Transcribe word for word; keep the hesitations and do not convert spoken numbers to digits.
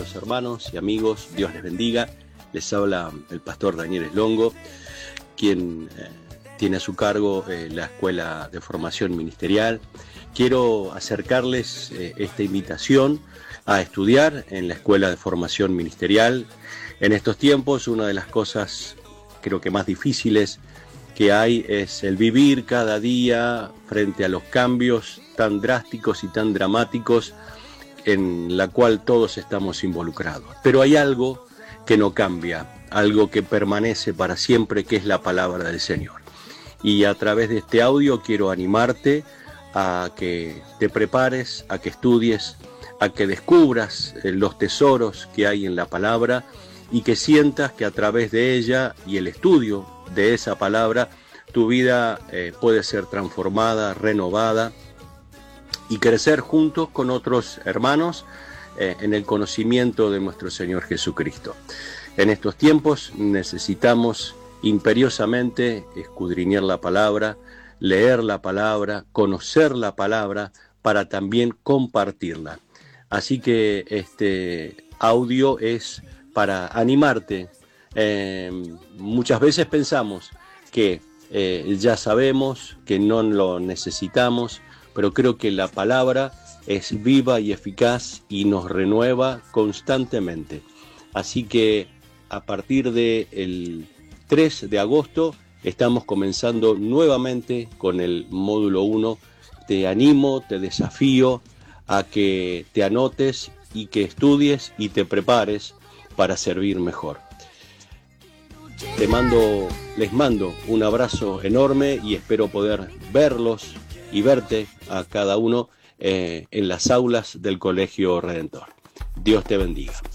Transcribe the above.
queridos hermanos y amigos, Dios les bendiga. Les habla el pastor Daniel Eslongo, quien eh, tiene a su cargo eh, la Escuela de Formación Ministerial. Quiero acercarles eh, esta invitación a estudiar en la Escuela de Formación Ministerial. En estos tiempos, una de las cosas creo que más difíciles que hay es el vivir cada día frente a los cambios tan drásticos y tan dramáticos en la cual todos estamos involucrados. Pero hay algo que no cambia, algo que permanece para siempre, que es la palabra del Señor. Y a través de este audio quiero animarte a que te prepares, a que estudies, a que descubras los tesoros que hay en la palabra y que sientas que a través de ella y el estudio de esa palabra tu vida eh, puede ser transformada, renovada y crecer juntos con otros hermanos eh, en el conocimiento de nuestro Señor Jesucristo. En estos tiempos necesitamos imperiosamente escudriñar la palabra, leer la palabra, conocer la palabra para también compartirla. Así que este audio es para animarte. Eh, muchas veces pensamos que eh, ya sabemos, que no lo necesitamos, pero creo que la palabra es viva y eficaz y nos renueva constantemente. Así que a partir del tres de agosto estamos comenzando nuevamente con el módulo uno. Te animo, te desafío a que te anotes y que estudies y te prepares para servir mejor. Te mando, les mando un abrazo enorme y espero poder verlos y verte a cada uno eh, en las aulas del Colegio Redentor. Dios te bendiga.